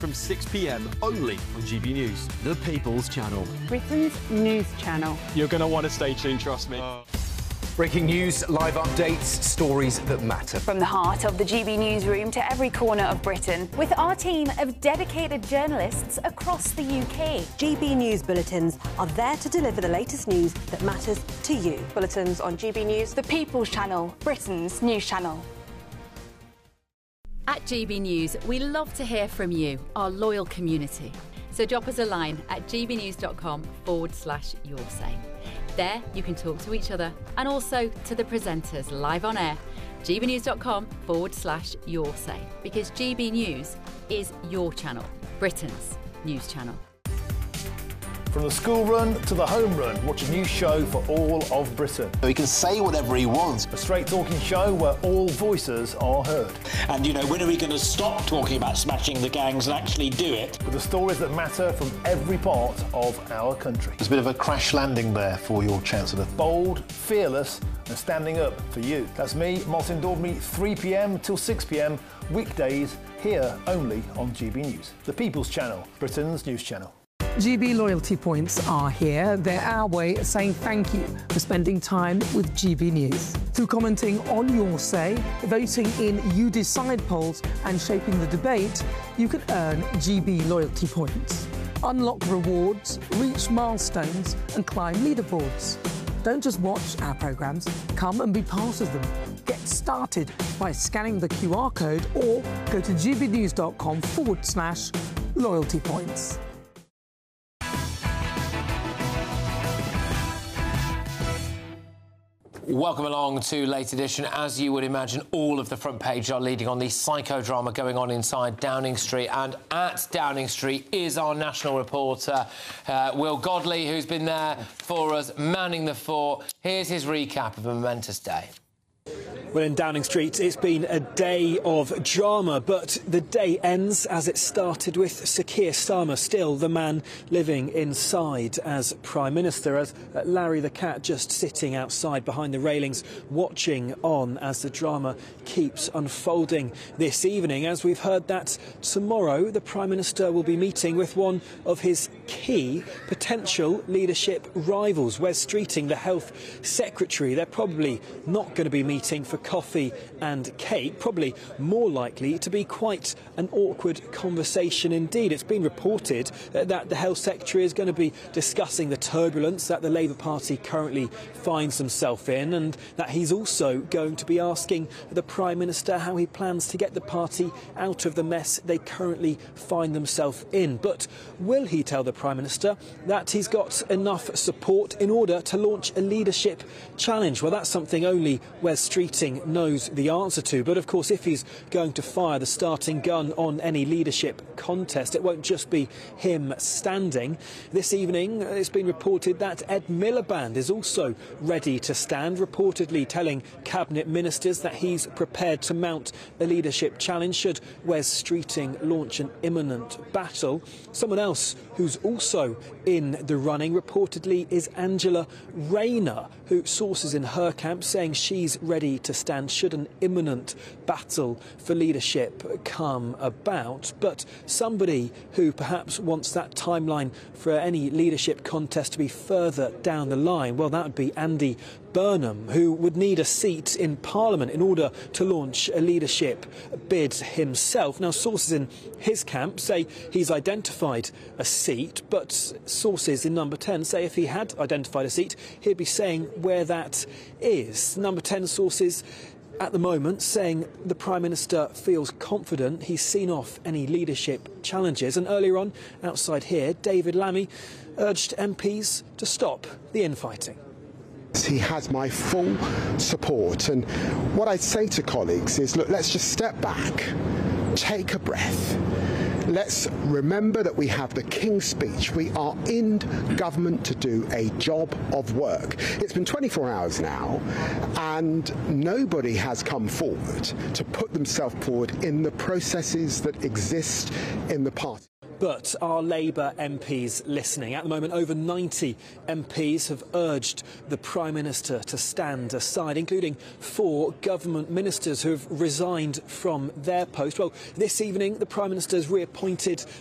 From 6 p.m. only on GB News, the People's Channel. Britain's news channel. You're going to want to stay tuned, trust me. Breaking news, live updates, stories that matter. From the heart of the GB newsroom to every corner of Britain, with our team of dedicated journalists across the UK. GB News bulletins are there to deliver the latest news that matters to you. Bulletins on GB News, The People's Channel, Britain's news channel. At GB News, we love to hear from you, our loyal community. So drop us a line at gbnews.com/yoursay. There you can talk to each other and also to the presenters live on air. gbnews.com/yoursay, because GB News is your channel, Britain's news channel. From the school run to the home run, watch a new show for all of Britain. He can say whatever he wants. A straight-talking show where all voices are heard. And, you know, when are we going to stop talking about smashing the gangs and actually do it? With the stories that matter from every part of our country. There's a bit of a crash landing there for your Chancellor. Bold, fearless and standing up for you. That's me, Martin Daubney, 3 p.m. till 6 p.m, weekdays, here only on GB News. The People's Channel, Britain's news channel. GB loyalty points are here. They're our way of saying thank you for spending time with GB News. Through commenting on Your Say, voting in You Decide polls and shaping the debate, you can earn GB loyalty points. Unlock rewards, reach milestones and climb leaderboards. Don't just watch our programmes, come and be part of them. Get started by scanning the QR code or go to gbnews.com/loyalty points. Welcome along to Late Edition. As you would imagine, all of the front page are leading on the psychodrama going on inside Downing Street. And at Downing Street is our national reporter, Will Godley, who's been there for us, manning the fort. Here's his recap of a momentous day. Well, in Downing Street, it's been a day of drama, but the day ends as it started with Sir Keir Starmer, still the man living inside as Prime Minister, as Larry the cat just sitting outside behind the railings, watching on as the drama keeps unfolding this evening, as we've heard that tomorrow the Prime Minister will be meeting with one of his key potential leadership rivals, Wes Streeting, the Health Secretary. They're probably not going to be meeting for coffee and cake, probably more likely to be quite an awkward conversation indeed. It's been reported that the Health Secretary is going to be discussing the turbulence that the Labour Party currently finds himself in, and that he's also going to be asking the Prime Minister how he plans to get the party out of the mess they currently find themselves in. But will he tell the Prime Minister that he's got enough support in order to launch a leadership challenge? Well, that's something only Wes Streeting knows the answer to. But of course, if he's going to fire the starting gun on any leadership contest, it won't just be him standing. This evening, it's been reported that Ed Miliband is also ready to stand, reportedly telling cabinet ministers that he's prepared to mount a leadership challenge should Wes Streeting launch an imminent battle. Someone else who's also in the running, reportedly, is Angela Rayner, who sources in her camp saying she's ready to stand should an imminent battle for leadership come about. But somebody who perhaps wants that timeline for any leadership contest to be further down the line, well, that would be Andy Burnham, who would need a seat in Parliament in order to launch a leadership bid himself. Now, sources in his camp say he's identified a seat, but sources in Number 10 say if he had identified a seat, he'd be saying where that is. Number 10 sources at the moment saying the Prime Minister feels confident he's seen off any leadership challenges. And earlier on, outside here, David Lammy urged MPs to stop the infighting. He has my full support, and what I'd say to colleagues is, look, let's just step back, take a breath. Let's remember that we have the King's Speech. We are in government to do a job of work. It's been 24 hours now, and nobody has come forward to put themselves forward in the processes that exist in the party. But are Labour MPs listening? At the moment, over 90 MPs have urged the Prime Minister to stand aside, including 4 government ministers who have resigned from their post. Well, this evening, the Prime Minister has reappointed